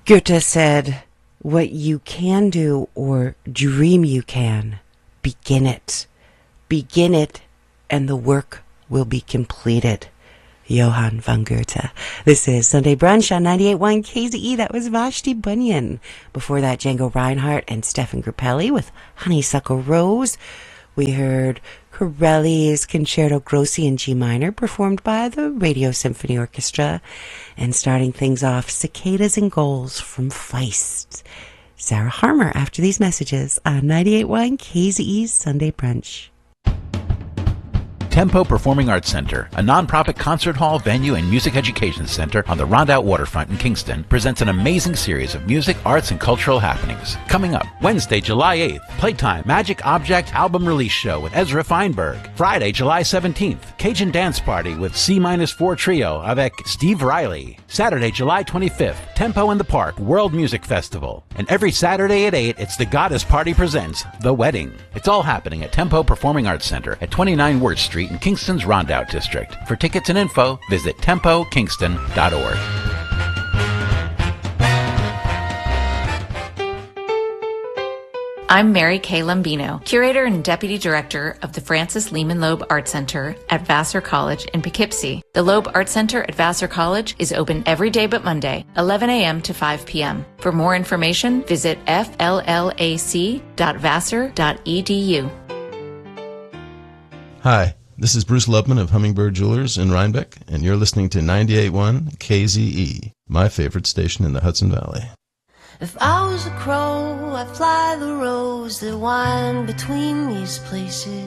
Goethe said, what you can do or dream you can, begin it. Begin it, and the work will be completed. Johann von Goethe. This is Sunday Brunch on 98.1 KZE. That was Vashti Bunyan. Before that, Django Reinhardt and Stefan Grappelli with Honeysuckle Rose. We heard Corelli's Concerto Grossi in G minor, performed by the Radio Symphony Orchestra. And starting things off, Cicadas and Goals from Feist. Sarah Harmer after these messages on 98.1 KZE's Sunday Brunch. Tempo Performing Arts Center, a nonprofit concert hall, venue, and music education center on the Rondout waterfront in Kingston, presents an amazing series of music, arts, and cultural happenings. Coming up, Wednesday, July 8th, Playtime Magic Object Album Release Show with Ezra Feinberg. Friday, July 17th, Cajun Dance Party with C-4 Trio avec Steve Riley. Saturday, July 25th, Tempo in the Park World Music Festival. And every Saturday at 8, it's the Goddess Party presents The Wedding. It's all happening at Tempo Performing Arts Center at 29 Wirt Street in Kingston's Rondout District. For tickets and info, visit tempokingston.org. I'm Mary Kay Lombino, Curator and Deputy Director of the Francis Lehman Loeb Art Center at Vassar College in Poughkeepsie. The Loeb Art Center at Vassar College is open every day but Monday, 11 a.m. to 5 p.m. For more information, visit fllac.vassar.edu. Hi, this is Bruce Lubman of Hummingbird Jewelers in Rhinebeck, and you're listening to 98.1 KZE, my favorite station in the Hudson Valley. If I was a crow, I'd fly the roads that wind between these places.